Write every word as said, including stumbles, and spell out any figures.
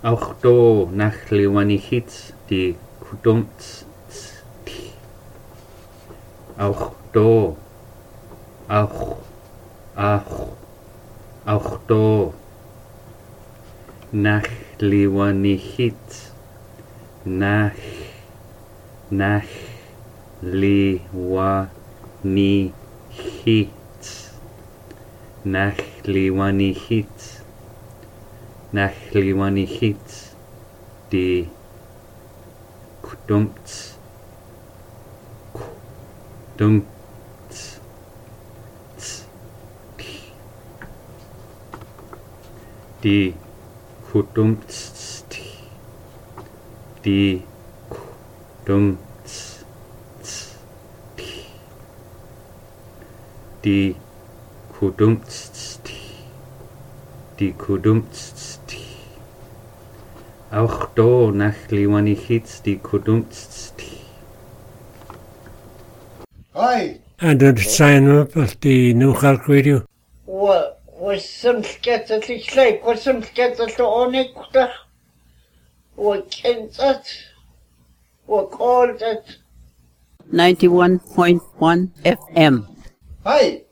Auch do nach Liwanihits die Kudumts. Auch do. Auch. Auch. Auch do. Nach Liwanihits. Nach. Nach Liwanihits. Nach Liwanihits. Nach Liwanihits. Die Kudumts. Kudumts. Die Kudumts. Die Kudumts. Die Kudumts. Die Kudumts. Auch do nach Liwanihits die Kudumts. Hi. And the sign up of the New York Radio. What was some sketches like? Was some sketches on it? What kent it? What called it? ninety-one point one F M. Hi.